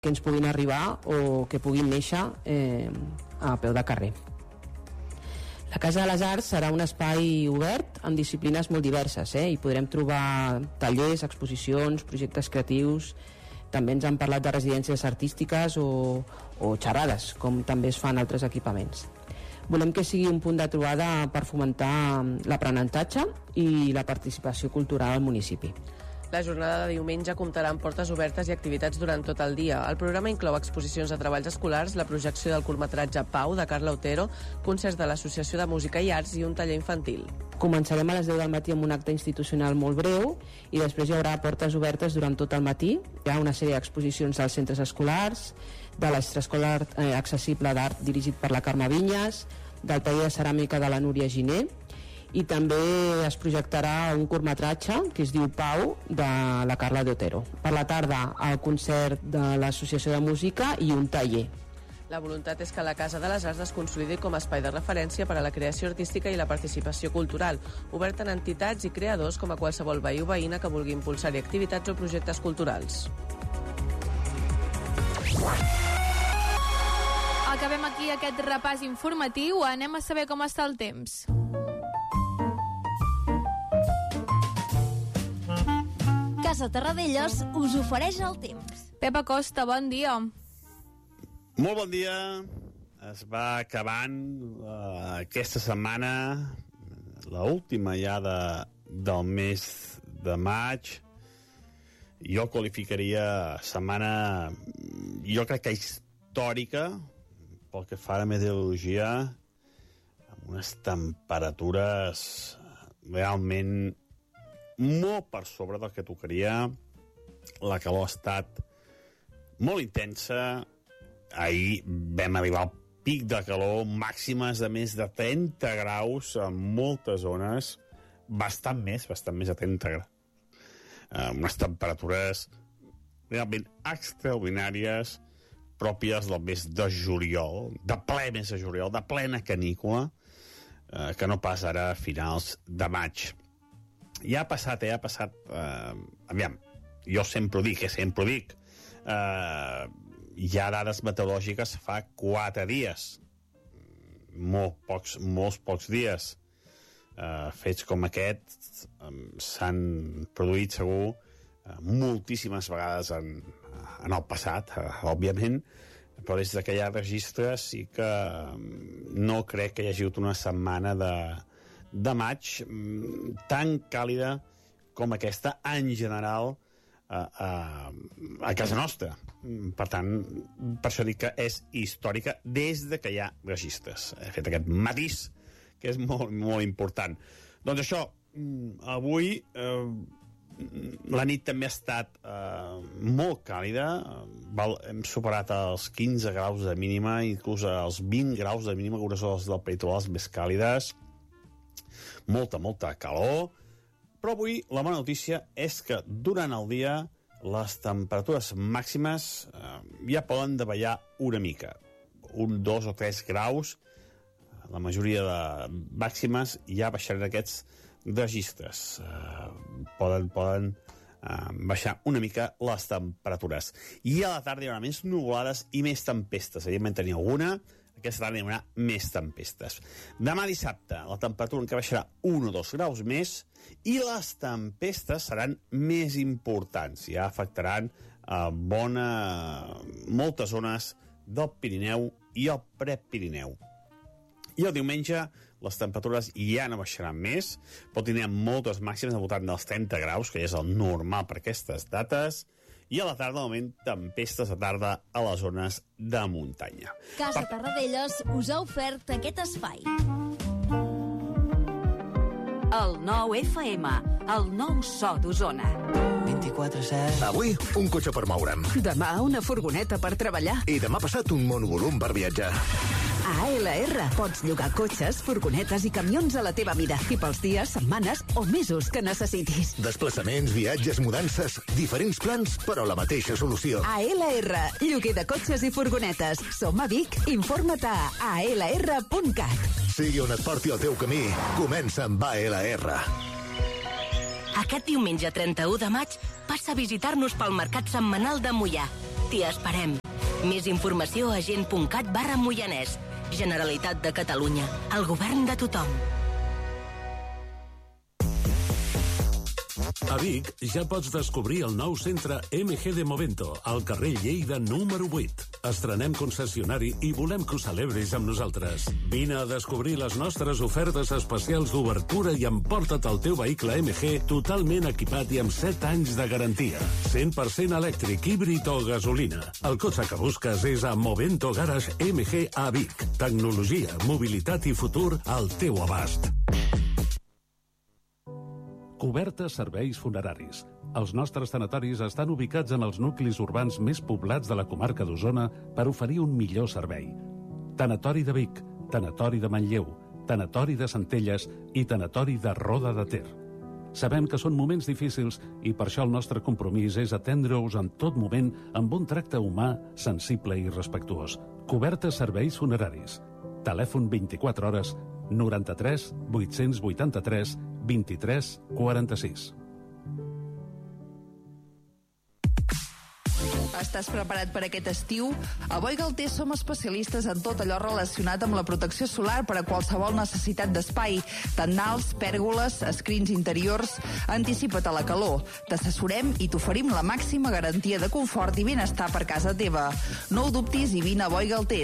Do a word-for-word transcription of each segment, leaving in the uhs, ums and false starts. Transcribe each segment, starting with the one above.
que ens puguin arribar o que puguin néixer eh, a peu de carrer. La Casa de les Arts serà un espai obert amb disciplines molt diverses, eh? I podrem trobar tallers, exposicions, projectes creatius. També ens han parlat de residències artístiques o, o xerrades, com també es fan altres equipaments. Volem que sigui un punt de trobada per fomentar l'aprenentatge i la participació cultural al municipi. La jornada de diumenge comptarà amb portes obertes i activitats durant tot el dia. El programa inclou exposicions de treballs escolars, la projecció del curtmetratge Pau, de Carla Otero, concerts de l'Associació de Música i Arts i un taller infantil. Començarem a les deu del matí amb un acte institucional molt breu i després hi haurà portes obertes durant tot el matí. Hi ha una sèrie d'exposicions dels centres escolars, de l'extraescolar eh, accessible d'art dirigit per la Carme Vinyes, del taller de ceràmica de la Núria Giner, i també es projectarà un curtmetratge que es diu Pau, de la Carla de Otero. Per la tarda, el concert de l'Associació de Música i un taller. La voluntat és que la Casa de les Arts es consolidi com a espai de referència per a la creació artística i la participació cultural, obert en entitats i creadors com a qualsevol veí o veïna que vulgui impulsar-hi activitats o projectes culturals. Acabem aquí aquest repàs informatiu. Anem a saber com està el temps. Casa Terradellos us ofereix el temps. Pep Acosta, bon dia. Molt bon dia. Es va acabant uh, aquesta setmana, l'última ja de, del mes de maig. Jo qualificaria setmana, jo crec que històrica, pel que fa a la meteorologia, amb unes temperatures realment molt per sobre del que tocaria. La calor ha estat molt intensa. Ahir vam arribar al pic de calor, màximes de més de trenta graus en moltes zones, bastant més, bastant més de trenta graus. Uh, unes temperatures realment extraordinàries, pròpies del mes de juliol, de ple mes de juliol, de plena canícula, uh, que no pas ara a finals de maig. Ja ha passat, eh? Ha passat... Eh, aviam, jo sempre ho dic, eh? Sempre ho dic. Eh, hi ha dades meteorològiques fa quatre dies. Molt pocs, molts pocs dies. Eh, fets com aquest eh, s'han produït, segur, eh, moltíssimes vegades en, en el passat, eh, òbviament, però des que hi ha registres sí que eh, no crec que hi hagi hagut una setmana de... de maig tan càlida com aquesta en general a, a, a casa nostra. Per tant, per això dic que és històrica des de que hi ha registres. He fet aquest matís que és molt, molt important. Doncs això, avui eh, la nit també ha estat eh, molt càlida. Val, hem superat els quinze graus de mínima, inclús els vint graus de mínima, que són les del peritoral les més càlides. Molta, molta calor, però avui la bona notícia és que durant el dia les temperatures màximes eh, ja poden davallar una mica, un, dos o tres graus. La majoria de màximes ja baixaran aquests registres. Eh, poden, poden eh, baixar una mica les temperatures. I a la tarda hi haurà més nuvolades i més tempestes. Ahir en tenia alguna. Aquesta tarda hi haurà més tempestes. Demà dissabte la temperatura encara baixarà un o dos graus més i les tempestes seran més importants. Ja afectaran a bona, moltes zones del Pirineu i el Prepirineu. I el diumenge les temperatures ja no baixaran més, però tindrem moltes màximes al voltant dels trenta graus, que ja és el normal per aquestes dates, i a la tarda, al moment, tempestes de tarda a les zones de muntanya. Casa Terradellos us ha ofert aquest espai. El nou F M, el nou so d'Osona. vint-i-quatre set. Avui, un cotxe per moure'm. Demà, una furgoneta per treballar. I demà passat, un monovolum per viatjar. A A L R pots llogar cotxes, furgonetes i camions a la teva mida i pels dies, setmanes o mesos que necessitis. Desplaçaments, viatges, mudances, diferents plans, però la mateixa solució. A L R, lloguer de cotxes i furgonetes. Som a Vic. Informa't a a l r punt cat. Sigui on et porti el teu camí, comença amb A L R. Aquest diumenge trenta-u de maig passa a visitar-nos pel Mercat Setmanal de Moià. T'hi esperem. Més informació a gent.cat barra Moianès. Generalitat de Catalunya. El govern de tothom. A Vic ja pots descobrir el nou centre M G de Movento, al carrer Lleida número vuit. Estrenem concessionari i volem que ho celebris amb nosaltres. Vine a descobrir les nostres ofertes especials d'obertura i emporta't el teu vehicle M G totalment equipat i amb set anys de garantia. cent per cent elèctric, híbrid o gasolina. El cotxe que busques és a Movento Garage M G a Vic. Tecnologia, mobilitat i futur al teu abast. Coberta serveis funeraris. Els nostres tanatoris estan ubicats en els nuclis urbans més poblats de la comarca d'Osona per oferir un millor servei. Tanatori de Vic, Tanatori de Manlleu, Tanatori de Centelles i Tanatori de Roda de Ter. Sabem que són moments difícils i per això el nostre compromís és atendre-us en tot moment amb un tracte humà, sensible i respectuós. Coberta serveis funeraris. Telèfon vint-i-quatre hores, noranta-tres vuit-cents vuitanta-tres vint-i-tres quaranta-sis. Estàs preparat per aquest estiu? A Boi Galter som especialistes en tot allò relacionat amb la protecció solar per a qualsevol necessitat d'espai. Tendals, pèrgoles, escrins interiors... Anticipa't a la calor. T'assessorem i t'oferim la màxima garantia de confort i benestar per casa teva. No ho dubtis i vine a Boi Galter.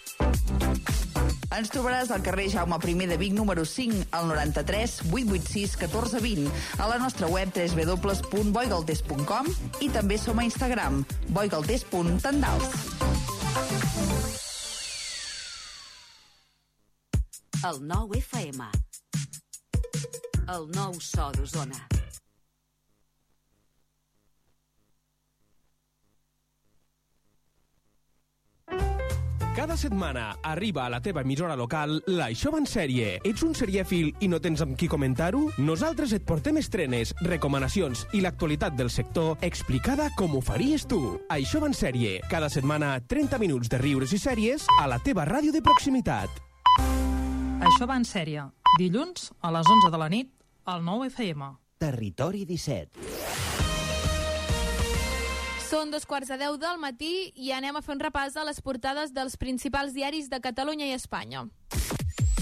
Ens trobaràs al carrer Jaume primer de Vic número cinc, al noranta-tres vuit vuit sis catorze vint, a la nostra web w w w punt boigalters punt com i també som a Instagram, boigalters punt tendals. El nou F M. El nou so d'Osona. Cada setmana arriba a la teva emissora local l'Això va en sèrie. Ets un serièfil i no tens amb qui comentar-ho? Nosaltres et portem estrenes, recomanacions i l'actualitat del sector explicada com ho faries tu. Això va en sèrie. Cada setmana trenta minuts de riures i sèries a la teva ràdio de proximitat. Això va en sèrie. Dilluns a les onze de la nit al nou F M. Territori disset. Són dos quarts de deu del matí i anem a fer un repàs a les portades dels principals diaris de Catalunya i Espanya.